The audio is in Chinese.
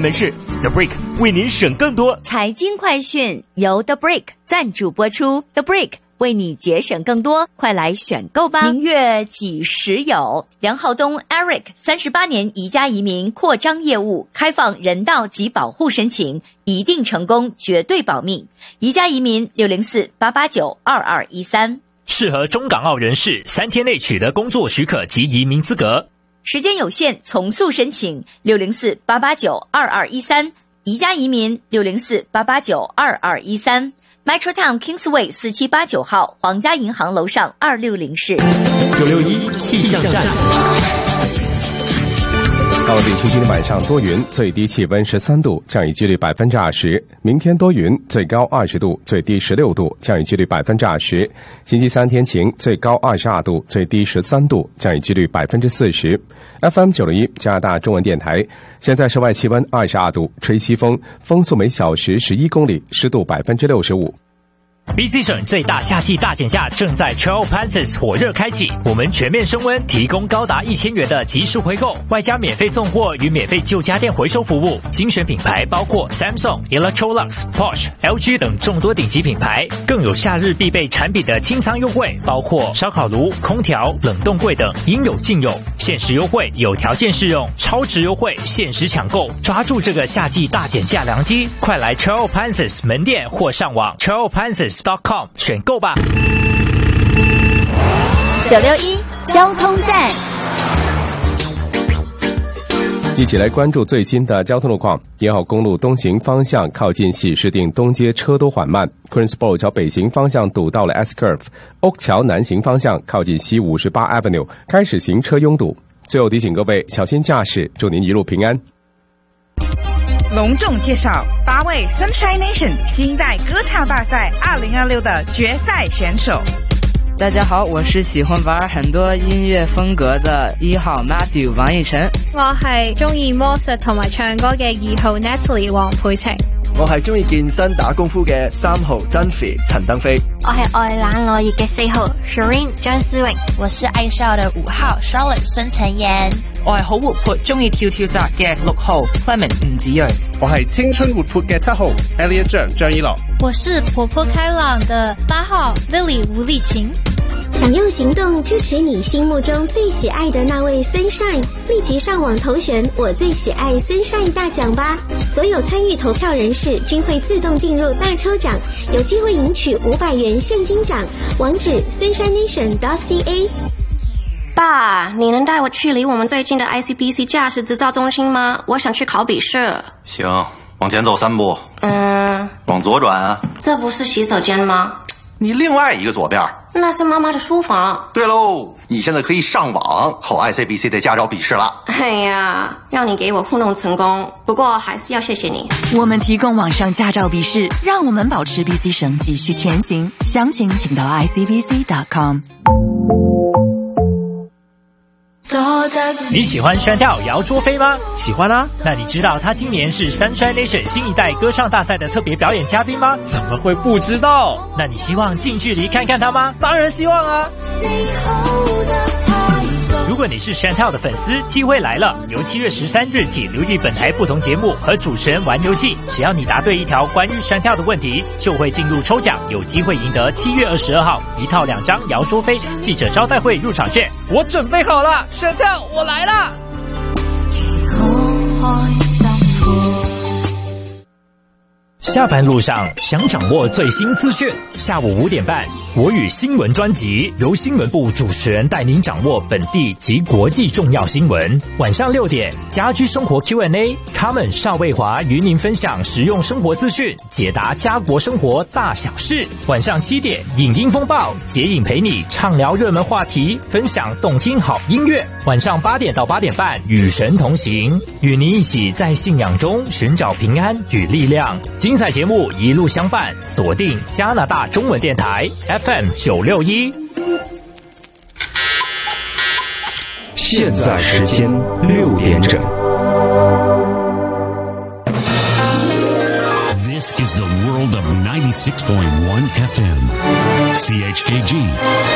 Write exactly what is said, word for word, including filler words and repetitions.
门市 The Brick 为您省更多。 财经快讯由 The Brick 赞助播出 ，The Brick 为你节省更多，快来选购吧！明月几时有？梁浩东 Eric 三十八年宜家移民扩张业务，开放人道及保护申请，一定成功，绝对保密。宜家移民六零四八八九二二一三， 适合中港澳人士，三天内取得工作许可及移民资格。 时间有限，从速申请六零四八八九二二一三，宜家移民六零四八八九二二一三。Metrotown Kingsway 四七八九号，皇家银行楼上二六零室。 九六一气象站。 高地区今天晚上多云，最低气温十三度，降雨几率百分之二十。明天多云，最高二十度，最低十六度，降雨几率百分之二十。星期三天晴，最高二十二度，最低十三度，降雨几率百分之四十。F M 九六一加拿大中文电台，现在室外气温二十二度，吹西风，风速每小时十一公里，湿度百分之六十五。 B C 省最大夏季大减价正在 Charles Pances 火热开启，我们全面升温，提供高达一千元的即时回购，外加免费送货与免费旧家电回收服务。精选品牌包括 Samsung、Electrolux、Porsche、L G 等众多顶级品牌，更有夏日必备产品的清仓优惠，包括烧烤炉、空调、冷冻柜等，应有尽有。限时优惠，有条件适用，超值优惠，限时抢购，抓住这个夏季大减价良机，快来 Charles Pances 门店或上网 charles pances dot com 选购吧。 九六一交通站， 一起来关注最新的交通路况。一号公路东行方向靠近喜事定东街车多缓慢 ，Queensboro 桥北行方向堵到了 S Curve， Oak 桥南行方向靠近西五十八 Avenue 开始行车拥堵。最后提醒各位小心驾驶，祝您一路平安。 隆重介绍八位 Sunshine Nation 新一代歌唱大赛二零二六的决赛选手。 大家好，我是喜欢玩很多音乐風格的一號 Matthew 王奕晨。 我係中意魔術同埋唱歌嘅二號 Natalie 黃佩晴。 我係中意健身打功夫嘅三號 Dunphy 陳登飛。 我係愛冷愛熱嘅四號 Shireen 張思穎。 我是愛笑的五號 Charlotte 申陳妍。 我係好活潑中意跳跳紮嘅六號 Clement 吳子睿。 我係青春活潑嘅七號 Elliot 張張一樂。 我是活潑開朗的八號 Lily 吳麗琴。 想用行動支持你心目中最喜愛的那位 Sunshine， 立即上網投選我最喜愛 Sunshine 大獎吧！所有參與投票人士均會自動進入大抽獎，有機會贏取五百元現金獎。網址 sunshine nation dot c a。 爸，你能帶我去離我們最近的 I C B C 駕駛執照中心嗎？我想去考筆試。 行，往前走三步。 嗯。 往左轉啊。 這不是洗手間嗎？ 你另外一個左邊。 那是媽媽的書房。 對嘍，你現在可以上網考 I C B C 的駕照筆試了。 哎呀，讓你給我糊弄成功，不過還是要謝謝你。 我們提供網上駕照筆試，讓我們保持 B C 省繼續前行。詳情請到 I C B C dot com。 你喜歡山跳搖桌飛嗎？喜歡啊！那你知道他今年是 Sunshine Nation 新一代歌唱大賽的特別表演嘉賓嗎？ 怎麼會不知道？ 那你希望近距離看看他嗎？ 當然希望啊！ 如果你是山跳的粉絲，機會來了！由七月十三日起留意本台不同節目和主持人玩遊戲，只要你答對一條關於山跳的問題，就會進入抽獎，有機會贏得七月二十二號一套兩張搖桌飛、記者招待會入場券。 我準備好了，山跳我來了！ 下班路上想掌握最新資訊，下午五點半國語新聞專輯由新聞部主持人帶您掌握本地及國際重要新聞。晚上六點家居生活 Q and A， Carmen 邵衛華與您分享實用生活資訊，解答家國生活大小事。晚上七點影音風暴，傑影陪你暢聊熱門話題，分享動聽好音樂。晚上八點到八點半與神同行，與您一起在信仰中尋找平安與力量。精彩節目一路相伴，鎖定加拿大中文電台 F M 九六一。 現在時間六點整。 This is the world of ninety-six point one F M C H K G